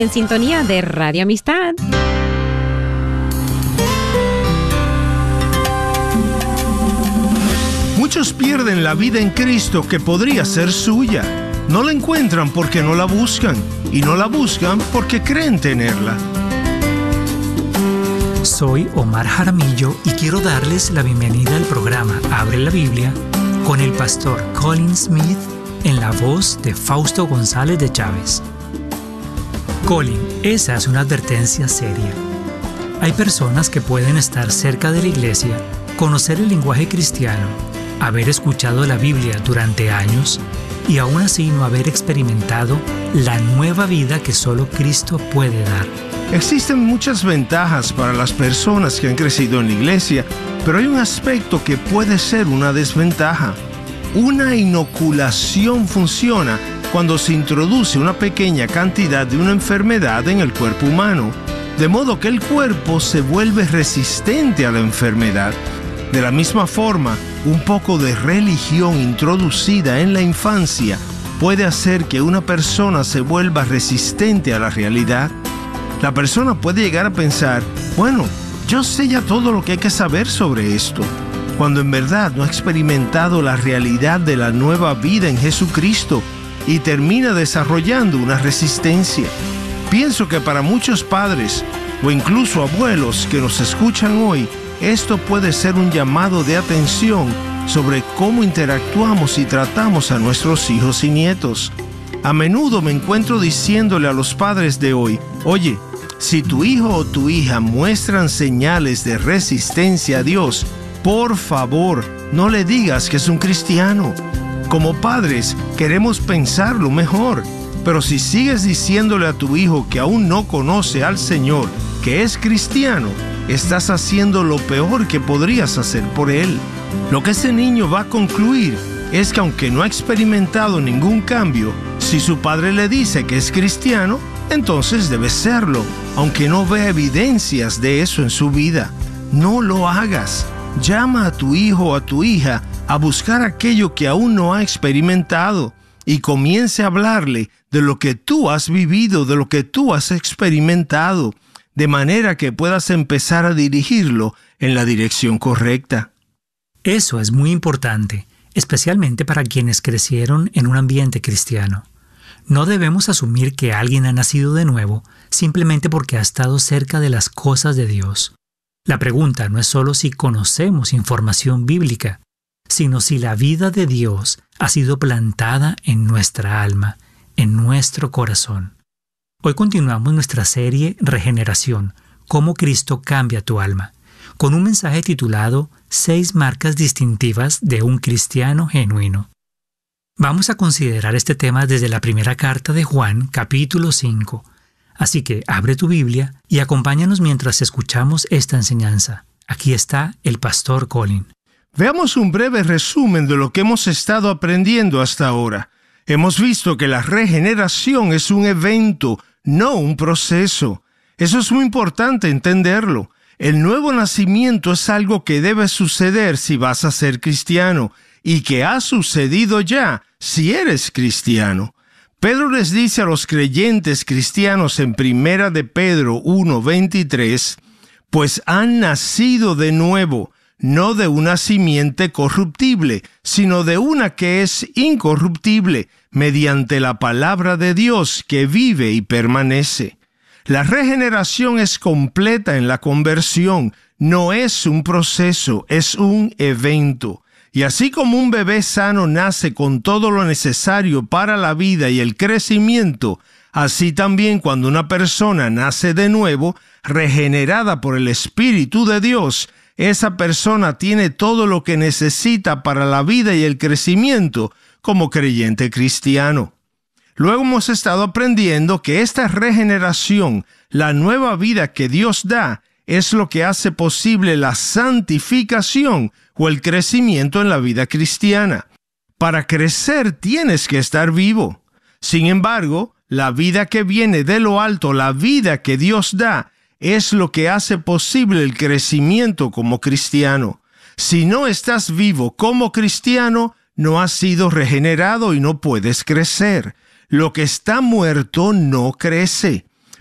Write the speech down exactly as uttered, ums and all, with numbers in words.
En sintonía de Radio Amistad. Muchos pierden la vida en Cristo que podría ser suya. No la encuentran porque no la buscan, y no la buscan porque creen tenerla. Soy Omar Jaramillo y quiero darles la bienvenida al programa Abre la Biblia con el pastor Colin Smith en la voz de Fausto González de Chávez. Colin, esa es una advertencia seria. Hay personas que pueden estar cerca de la iglesia, conocer el lenguaje cristiano, haber escuchado la Biblia durante años y aún así no haber experimentado la nueva vida que solo Cristo puede dar. Existen muchas ventajas para las personas que han crecido en la iglesia, pero hay un aspecto que puede ser una desventaja. Una inoculación funciona cuando se introduce una pequeña cantidad de una enfermedad en el cuerpo humano, de modo que el cuerpo se vuelve resistente a la enfermedad. De la misma forma, un poco de religión introducida en la infancia puede hacer que una persona se vuelva resistente a la realidad. La persona puede llegar a pensar, bueno, yo sé ya todo lo que hay que saber sobre esto, cuando en verdad no ha experimentado la realidad de la nueva vida en Jesucristo y termina desarrollando una resistencia. Pienso que para muchos padres o incluso abuelos que nos escuchan hoy, esto puede ser un llamado de atención sobre cómo interactuamos y tratamos a nuestros hijos y nietos. A menudo me encuentro diciéndole a los padres de hoy, oye, si tu hijo o tu hija muestran señales de resistencia a Dios, por favor, no le digas que es un cristiano. Como padres, queremos pensarlo mejor, pero si sigues diciéndole a tu hijo que aún no conoce al Señor, que es cristiano, estás haciendo lo peor que podrías hacer por él. Lo que ese niño va a concluir es que aunque no ha experimentado ningún cambio, si su padre le dice que es cristiano, entonces debe serlo, aunque no vea evidencias de eso en su vida. No lo hagas. Llama a tu hijo o a tu hija a buscar aquello que aún no ha experimentado y comience a hablarle de lo que tú has vivido, de lo que tú has experimentado, de manera que puedas empezar a dirigirlo en la dirección correcta. Eso es muy importante, especialmente para quienes crecieron en un ambiente cristiano. No debemos asumir que alguien ha nacido de nuevo simplemente porque ha estado cerca de las cosas de Dios. La pregunta no es solo si conocemos información bíblica, sino si la vida de Dios ha sido plantada en nuestra alma, en nuestro corazón. Hoy continuamos nuestra serie Regeneración, cómo Cristo cambia tu alma, con un mensaje titulado Seis marcas distintivas de un cristiano genuino. Vamos a considerar este tema desde la primera carta de Juan, capítulo cinco. Así que abre tu Biblia y acompáñanos mientras escuchamos esta enseñanza. Aquí está el pastor Colin. Veamos un breve resumen de lo que hemos estado aprendiendo hasta ahora. Hemos visto que la regeneración es un evento, no un proceso. Eso es muy importante entenderlo. El nuevo nacimiento es algo que debe suceder si vas a ser cristiano y que ha sucedido ya si eres cristiano. Pedro les dice a los creyentes cristianos en Primera de Pedro uno veintitrés, pues han nacido de nuevo, no de una simiente corruptible, sino de una que es incorruptible, mediante la palabra de Dios que vive y permanece. La regeneración es completa en la conversión, no es un proceso, es un evento. Y así como un bebé sano nace con todo lo necesario para la vida y el crecimiento, así también cuando una persona nace de nuevo, regenerada por el Espíritu de Dios, esa persona tiene todo lo que necesita para la vida y el crecimiento como creyente cristiano. Luego hemos estado aprendiendo que esta regeneración, la nueva vida que Dios da, es lo que hace posible la santificación o el crecimiento en la vida cristiana. Para crecer tienes que estar vivo. Sin embargo, la vida que viene de lo alto, la vida que Dios da, es lo que hace posible el crecimiento como cristiano. Si no estás vivo como cristiano, no has sido regenerado y no puedes crecer. Lo que está muerto no crece.